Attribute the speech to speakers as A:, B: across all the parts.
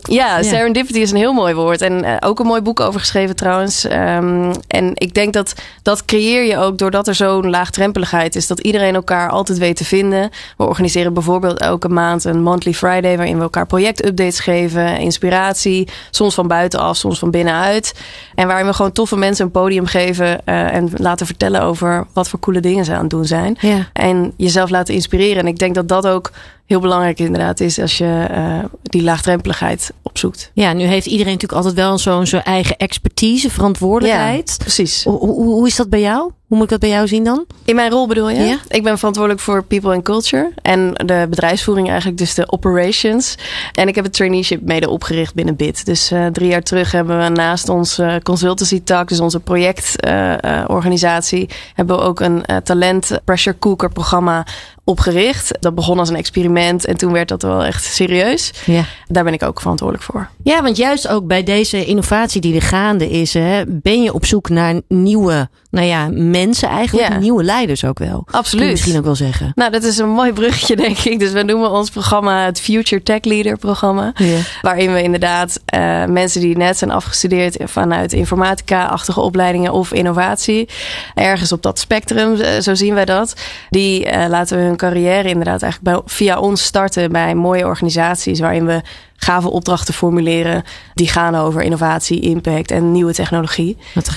A: Ja, serendipity is een heel mooi woord. En ook een mooi boek over geschreven trouwens. En ik denk dat creëer je ook doordat er zo'n laagdrempeligheid is. Dat iedereen elkaar altijd weet te vinden. We organiseren bijvoorbeeld elke maand een Monthly Friday, waarin we elkaar projectupdates geven, inspiratie. Soms van buitenaf, soms van binnenuit. En waarin we gewoon toffe mensen een podium geven en laten vertellen over wat voor coole dingen ze aan het doen zijn. Ja. En jezelf laten inspireren. En ik denk dat dat ook heel belangrijk inderdaad is als je die laagdrempeligheid opzoekt.
B: Ja, nu heeft iedereen natuurlijk altijd wel zo'n eigen expertise, verantwoordelijkheid.
A: Ja, precies.
B: Hoe is dat bij jou? Hoe moet ik dat bij jou zien dan?
A: In mijn rol bedoel je?
B: Ja.
A: Ik ben verantwoordelijk voor people and culture. En de bedrijfsvoering eigenlijk, dus de operations. En ik heb het traineeship mede opgericht binnen BIT. Dus 3 jaar terug hebben we naast onze consultancy tak, dus onze projectorganisatie, hebben we ook een talent pressure cooker programma opgericht. Dat begon als een experiment en toen werd dat wel echt serieus. Ja. Daar ben ik ook verantwoordelijk voor.
B: Ja, want juist ook bij deze innovatie die er gaande is, ben je op zoek naar nieuwe, mensen eigenlijk. Ja. Nieuwe leiders ook wel.
A: Absoluut.
B: Kun je misschien ook wel zeggen.
A: Nou, dat is een mooi bruggetje, denk ik. Dus we noemen ons programma het Future Tech Leader programma. Ja. Waarin we inderdaad mensen die net zijn afgestudeerd vanuit informatica-achtige opleidingen of innovatie, ergens op dat spectrum, zo zien wij dat. Die laten we hun carrière inderdaad eigenlijk via ons starten bij mooie organisaties waarin we gave opdrachten formuleren die gaan over innovatie, impact en nieuwe technologie.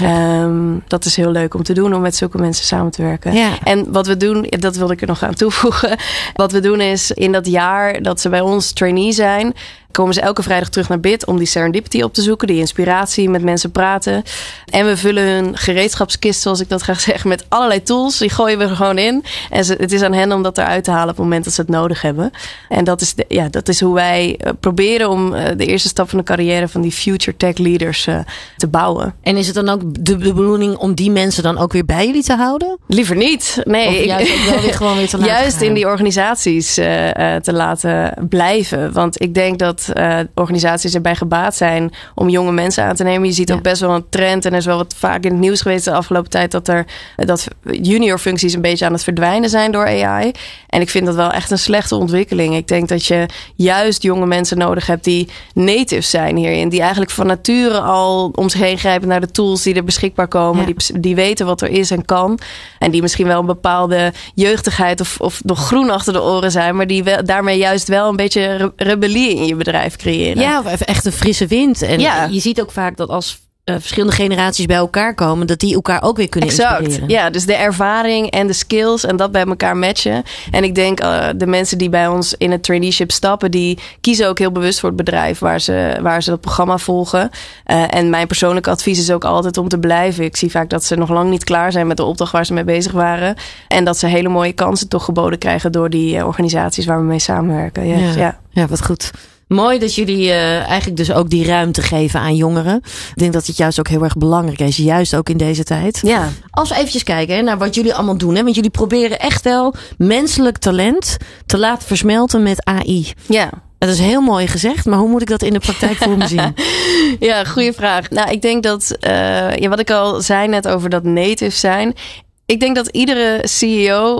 A: Dat is heel leuk om te doen, om met zulke mensen samen te werken. Ja. En wat we doen, dat wilde ik er nog aan toevoegen. Wat we doen is in dat jaar dat ze bij ons trainee zijn, komen ze elke vrijdag terug naar BIT om die serendipity op te zoeken, die inspiratie, met mensen praten. En we vullen hun gereedschapskist, zoals ik dat graag zeg, met allerlei tools. Die gooien we er gewoon in. En het is aan hen om dat eruit te halen op het moment dat ze het nodig hebben. En dat is hoe wij proberen om de eerste stap van de carrière van die future tech leaders te bouwen.
B: En is het dan ook de bedoeling om die mensen dan ook weer bij jullie te houden?
A: Liever niet. Nee.
B: Of juist ook wel weer gewoon weer te laten
A: juist
B: gaan.
A: In die organisaties te laten blijven. Want ik denk dat organisaties erbij gebaat zijn om jonge mensen aan te nemen. Je ziet ook best wel een trend en er is wel wat vaak in het nieuws geweest de afgelopen tijd dat junior functies een beetje aan het verdwijnen zijn door AI. En ik vind dat wel echt een slechte ontwikkeling. Ik denk dat je juist jonge mensen nodig hebt die natives zijn hierin. Die eigenlijk van nature al om zich heen grijpen naar de tools die er beschikbaar komen. Ja. Die weten wat er is en kan. En die misschien wel een bepaalde jeugdigheid of nog groen achter de oren zijn. Maar die daarmee juist wel een beetje rebellie in je bedrijf creëren.
B: Ja, of echt een frisse wind. En je ziet ook vaak dat als verschillende generaties bij elkaar komen, dat die elkaar ook weer kunnen inspireren.
A: Ja, dus de ervaring en de skills en dat bij elkaar matchen. En ik denk de mensen die bij ons in het traineeship stappen, die kiezen ook heel bewust voor het bedrijf waar ze dat programma volgen. En mijn persoonlijke advies is ook altijd om te blijven. Ik zie vaak dat ze nog lang niet klaar zijn met de opdracht waar ze mee bezig waren. En dat ze hele mooie kansen toch geboden krijgen door die organisaties waar we mee samenwerken. Yes,
B: ja, wat goed. Mooi dat jullie eigenlijk dus ook die ruimte geven aan jongeren. Ik denk dat het juist ook heel erg belangrijk is. Juist ook in deze tijd.
A: Ja.
B: Als we eventjes kijken naar wat jullie allemaal doen. Want jullie proberen echt wel menselijk talent te laten versmelten met AI.
A: Ja.
B: Dat is heel mooi gezegd. Maar hoe moet ik dat in de praktijk voor me zien?
A: Ja, goede vraag. Nou, ik denk dat wat ik al zei net over dat native zijn. Ik denk dat iedere CEO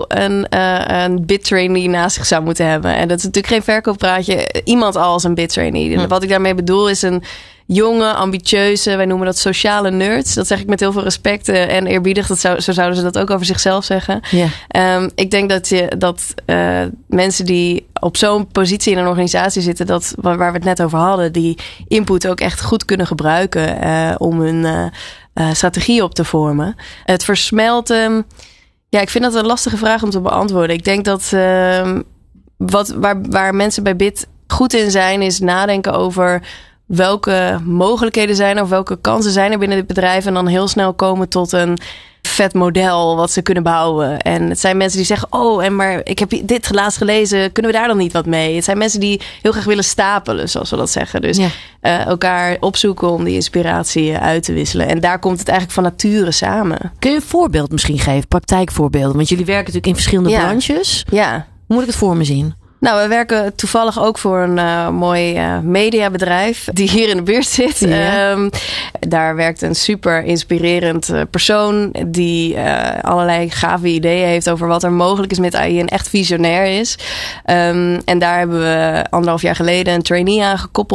A: een bid-trainee naast zich zou moeten hebben. En dat is natuurlijk geen verkooppraatje. Iemand als een bid-trainee. Wat ik daarmee bedoel is een jonge, ambitieuze, wij noemen dat sociale nerds. Dat zeg ik met heel veel respect en eerbiedig. Zo zouden ze dat ook over zichzelf zeggen. Yeah. Ik denk dat mensen die op zo'n positie in een organisatie zitten, waar we het net over hadden, die input ook echt goed kunnen gebruiken om hun strategie op te vormen. Het versmelten, ik vind dat een lastige vraag om te beantwoorden. Ik denk dat waar mensen bij BIT goed in zijn, is nadenken over welke mogelijkheden zijn er of welke kansen zijn er binnen dit bedrijf en dan heel snel komen tot een vet model wat ze kunnen bouwen. En het zijn mensen die zeggen, maar ik heb dit laatst gelezen, kunnen we daar dan niet wat mee? Het zijn mensen die heel graag willen stapelen, zoals we dat zeggen. Dus elkaar opzoeken om die inspiratie uit te wisselen. En daar komt het eigenlijk van nature samen.
B: Kun je een voorbeeld misschien geven, praktijkvoorbeelden? Want jullie werken natuurlijk in verschillende branches.
A: Ja.
B: Hoe moet ik het voor me zien?
A: Nou, we werken toevallig ook voor een mooi mediabedrijf die hier in de buurt zit. Ja. Daar werkt een super inspirerend persoon die allerlei gave ideeën heeft over wat er mogelijk is met AI en echt visionair is. En daar hebben we 1,5 jaar geleden een trainee aan gekoppeld.